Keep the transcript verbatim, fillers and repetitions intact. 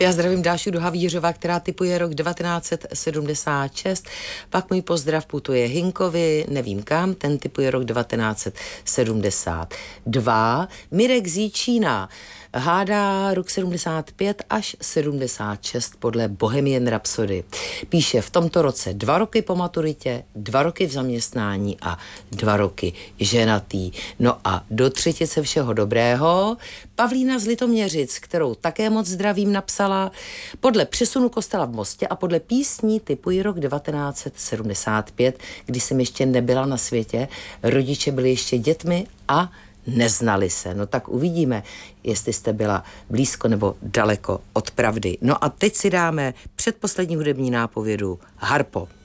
Já zdravím Dášu do Havířova, která typuje rok devatenáct set sedmdesát šest. Pak můj pozdrav putuje Hinkovi, nevím kam, ten typuje rok devatenáct set sedmdesát dva. Mirek Zíčína hádá rok sedmdesát pět až sedmdesát šest podle Bohemian Rhapsody. Píše v tomto roce dva roky po maturitě, dva roky v zaměstnání a dva roky ženatý. No a do třetice všeho dobrého. Pavlína z Litoměřic, kterou také moc zdravím, napsala: podle přesunu kostela v Mostě a podle písní typuji rok devatenáct set sedmdesát pět, kdy jsem ještě nebyla na světě, rodiče byli ještě dětmi a neznali se. No tak uvidíme, jestli jste byla blízko nebo daleko od pravdy. No a teď si dáme předposlední hudební nápovědu Harpo.